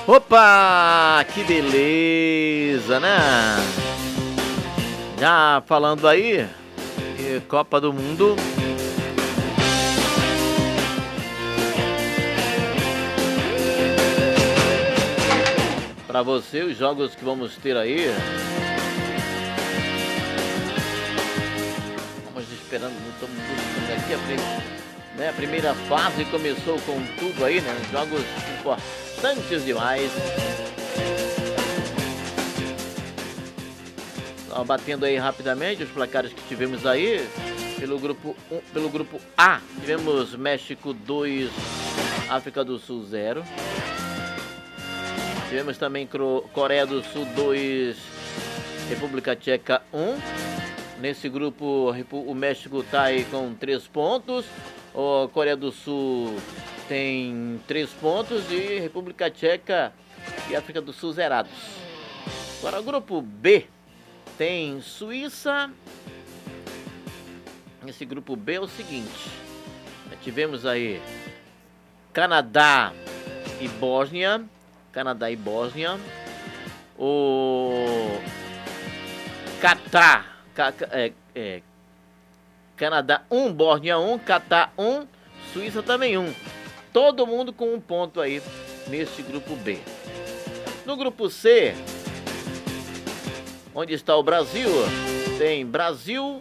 Opa, que beleza, né? Já falando aí, Copa do Mundo. Para você, os jogos que vamos ter aí. Vamos esperando, estamos buscando aqui a primeira fase começou com tudo aí, né? Jogos importantes demais. Batendo aí rapidamente os placares que tivemos aí. Pelo grupo A, tivemos México 2, África do Sul 0. Tivemos também Coreia do Sul 2, República Tcheca 1. Nesse grupo, o México está aí com 3 pontos. A Coreia do Sul tem 3 pontos e República Tcheca e África do Sul zerados. Agora o grupo B tem Suíça. Nesse grupo B é o seguinte: tivemos aí Canadá e Bósnia. O Catar, Canadá 1, Bósnia 1, Catar 1, Suíça também 1. Todo mundo com 1 ponto aí nesse grupo B. No grupo C, onde está o Brasil, tem Brasil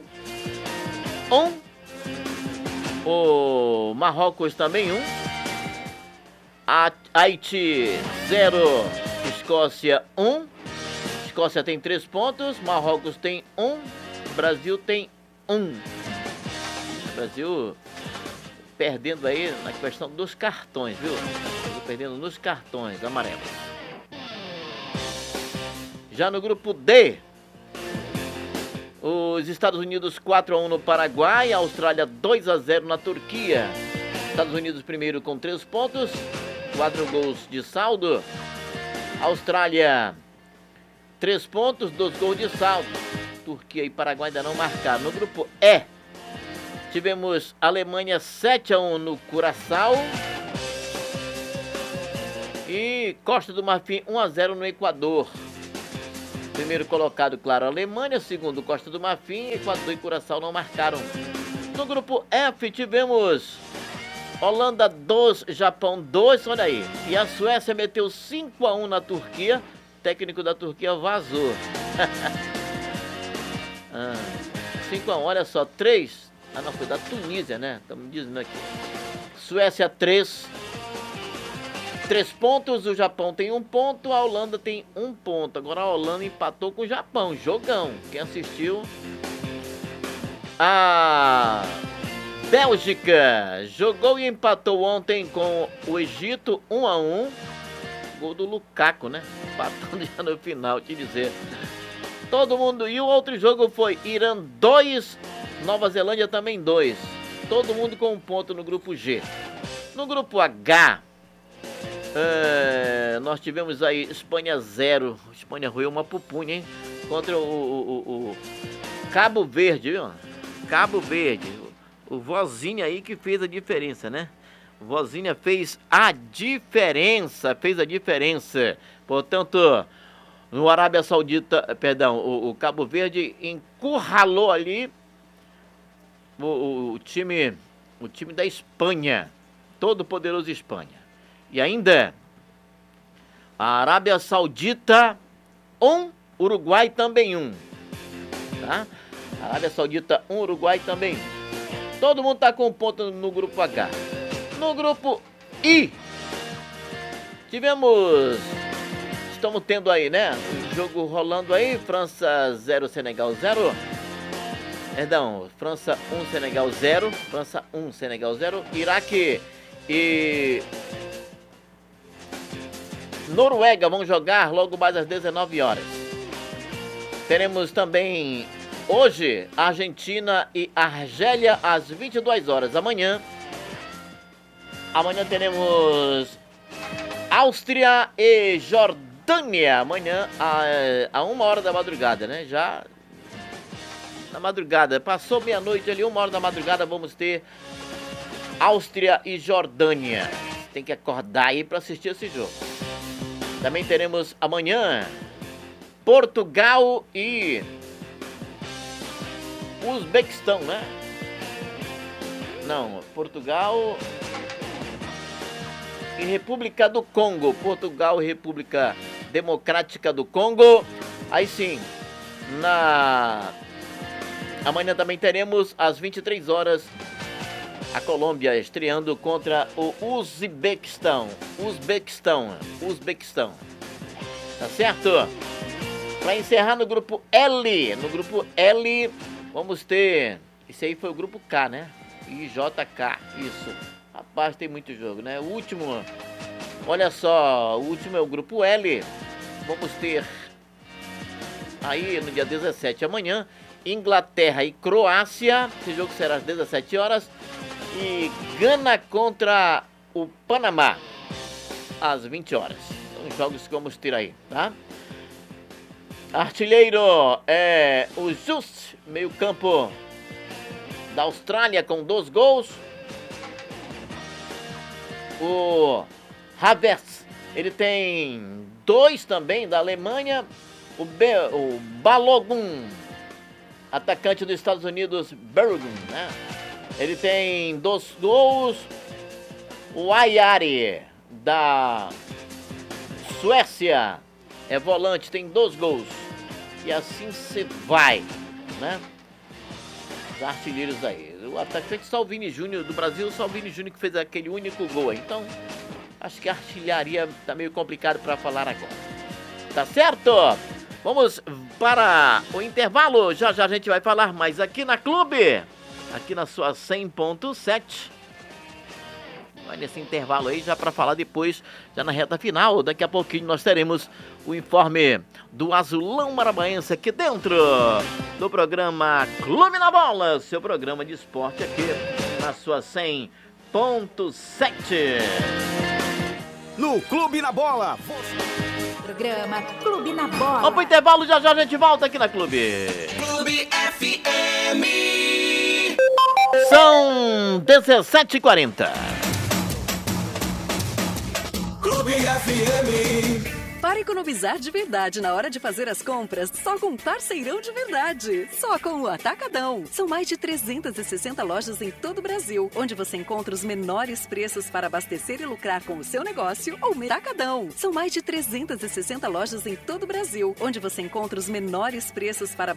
1, o Marrocos também 1, Haiti 0, Escócia 1. Escócia tem 3 pontos, Marrocos tem 1, Brasil tem 1. Brasil perdendo aí na questão dos cartões, viu? Perdendo nos cartões amarelos. Já no grupo D, os Estados Unidos 4-1 no Paraguai, a Austrália 2-0 na Turquia. Estados Unidos primeiro com 3 pontos, 4 gols de saldo. Austrália 3 pontos, 2 gols de saldo. Turquia e Paraguai ainda não marcaram. No grupo E, tivemos Alemanha 7-1 no Curaçao e Costa do Marfim 1-0 no Equador. Primeiro colocado, claro, Alemanha. Segundo, Costa do Marfim. Equador e Curaçao não marcaram. No grupo F, tivemos Holanda 2, Japão 2, olha aí. E a Suécia meteu 5-1 na Turquia. O técnico da Turquia vazou. 5-1, olha só, 3. Não, foi da Tunísia, né? Estamos dizendo aqui. Suécia 3 pontos, o Japão tem 1 ponto, a Holanda tem 1 ponto. Agora a Holanda empatou com o Japão, jogão. Quem assistiu? A Bélgica jogou e empatou ontem com o Egito 1-1. Gol do Lukaku, né? Empatando já no final, te dizer. Todo mundo. E o outro jogo foi Irã 2, Nova Zelândia também 2. Todo mundo com 1 ponto no grupo G. No grupo H, nós tivemos aí Espanha 0. Espanha roeu uma pupunha, hein? Contra o Cabo Verde, viu? Cabo Verde. O Vozinha aí que fez a diferença, né? O Vozinha fez a diferença. Portanto, no Arábia Saudita, perdão, o Cabo Verde encurralou ali o time da Espanha. Todo poderoso Espanha. E ainda, a Arábia Saudita 1, Uruguai também 1. Tá? Arábia Saudita 1, Uruguai também 1. Todo mundo tá com ponto no grupo H. No grupo I, estamos tendo aí, né? O jogo rolando aí, França 0, Senegal 0. Perdão, França 1, Senegal 0. França 1, Senegal 0. Iraque e Noruega vão jogar logo mais às 19 horas. Teremos também hoje Argentina e Argélia às 22 horas. Amanhã teremos Áustria e Jordânia. Amanhã a 1 hora da madrugada, né? Já na madrugada. Passou meia-noite ali, 1 hora da madrugada, vamos ter Áustria e Jordânia. Tem que acordar aí para assistir esse jogo. Também teremos amanhã Portugal e Uzbequistão, né? Não, Portugal e República do Congo. Portugal e República Democrática do Congo. Aí sim, amanhã também teremos às 23 horas a Colômbia estreando contra o Uzbequistão. Tá certo? Para encerrar no grupo L. No grupo L, vamos ter... Esse aí foi o grupo K, né? IJK, isso. Rapaz, tem muito jogo, né? O último... Olha só, o último é o grupo L. Vamos ter... Aí, no dia 17, amanhã, Inglaterra e Croácia. Esse jogo será às 17 horas. E Gana contra o Panamá, às 20 horas. São os jogos que vamos ter aí, tá? Artilheiro é o Just, meio campo da Austrália com 2 gols. O Havertz, ele tem 2 também da Alemanha. O Balogun, atacante dos Estados Unidos, Bergen, né? Ele tem 2 gols. O Ayari, da Suécia, é volante, tem 2 gols. E assim você vai, né? Os artilheiros aí. O atacante Salvini Júnior do Brasil, o Salvini Júnior que fez aquele único gol aí. Então, acho que a artilharia tá meio complicado para falar agora. Tá certo? Vamos para o intervalo. Já já a gente vai falar mais aqui na Clube. Aqui na sua 100.7. Vai nesse intervalo aí já para falar depois, já na reta final. Daqui a pouquinho nós teremos o informe do Azulão Maranhense aqui dentro do programa Clube na Bola, seu programa de esporte aqui na sua 100.7. No Clube na Bola. Programa Clube na Bola. Vamos pro intervalo, já já a gente volta aqui na Clube. Clube FM. São 17h40. Clube FM. Para economizar de verdade na hora de fazer as compras, só com Parceirão de Verdade. Só com o Atacadão. São mais de 360 lojas em todo o Brasil, onde você encontra os menores preços para abastecer e lucrar com o seu negócio ou Atacadão. São mais de 360 lojas em todo o Brasil, onde você encontra os menores preços para